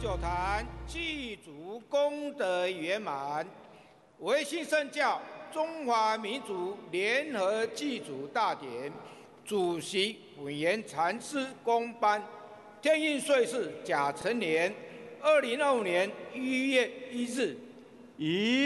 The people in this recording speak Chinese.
酒坛祭祖功德圆满，维新圣教中华民族联合祭祖大典主席本源禅师公颁。天运岁是甲辰年2025年1月1日。